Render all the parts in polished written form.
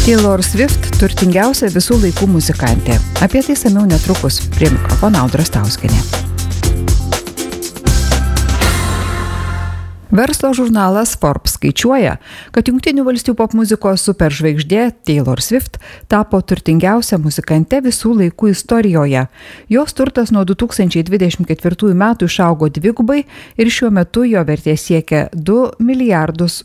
Taylor Swift turtingiausia visų laikų muzikantė. Apie tai samiau netrukus. Prie mikrofono Audra Stauskienė. Verslo žurnalas Forbes skaičiuoja, kad Jungtinių valstijų popmuzikos superžvaigždė Taylor Swift tapo turtingiausia muzikante visų laikų istorijoje. Jos turtas nuo 2024 metų išaugo dvigubai ir šiuo metu jo vertė siekia $2 milijardus.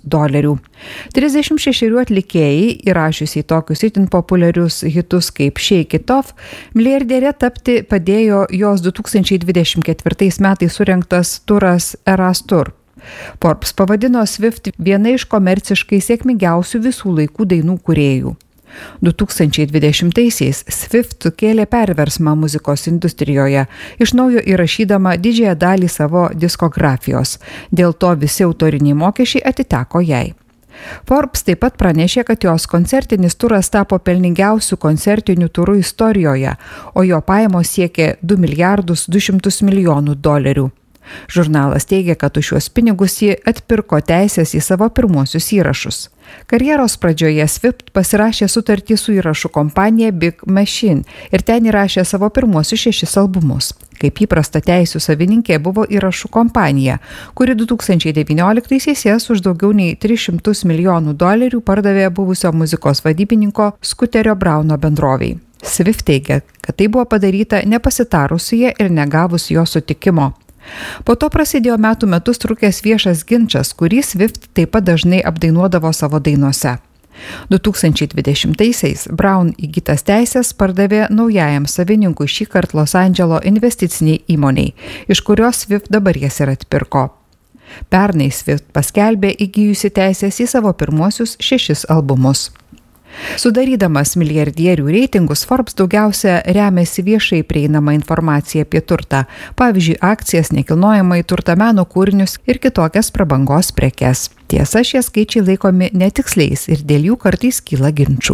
36 atlikėjai, įrašiusiai tokius itin populiarius hitus kaip Shake It Off, milijardierė tapti padėjo jos 2024 metais surengtas turas Eras Tour. Forbes pavadino Swift viena iš komerciškai sėkmingiausių visų laikų dainų kūrėjų. 2020-aisiais Swift sukėlė perversmą muzikos industrijoje, iš naujo įrašydama didžiąją dalį savo diskografijos. Dėl to visi autoriniai mokesčiai atiteko jai. Forbes taip pat pranešė, kad jos koncertinis turas tapo pelningiausių koncertinių turų istorijoje, o jo pajamos siekė $2 milijardus 200 milijonų. Žurnalas teigia, kad už šiuos pinigus ji atpirko teisės į savo pirmuosius įrašus. Karjeros pradžioje Swift pasirašė sutartį su įrašų kompanija Big Machine ir ten įrašė savo pirmuosius 6 albumus. Kaip įprasta teisių savininkė buvo įrašų kompanija, kuri 2019-aisiais jas už daugiau nei $300 milijonų pardavė buvusio muzikos vadybininko Scooterio Browno bendrovei. Swift teigia, kad tai buvo padaryta nepasitarus su ja ir negavus jo sutikimo. Po to prasidėjo metų metus trukęs viešas ginčas, kurį Swift taip pat dažnai apdainuodavo savo dainose. 2020-aisiais Brown įgytas teisės pardavė naujajam savininkui šįkart Los Andželo investiciniai įmoniai, iš kurios Swift dabar jas ir atpirko. Pernai Swift paskelbė įgijusi teisės į savo pirmuosius 6 albumus. Sudarydamas milijardierių reitingus, Forbes daugiausia remiasi viešai prieinama informacija apie turtą, pavyzdžiui, akcijas, nekilnojamąjį turtą, meno kūrinius ir kitokias prabangos prekes. Tiesa, šie skaičiai laikomi netiksliais ir dėl jų kartais kyla ginčų.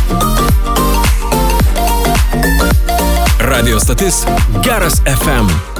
Radio stotis Geras FM.